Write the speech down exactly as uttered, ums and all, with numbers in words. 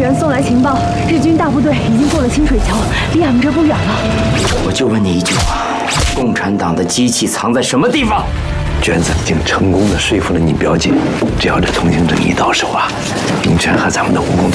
人送来情报，日军大部队已经过了清水桥，离俺们这儿不远了。 我就问你一句话：共产党的机器藏在什么地方？ 娟子已经成功的说服了你表姐，只要这通行证一到手啊，永泉和咱们的武功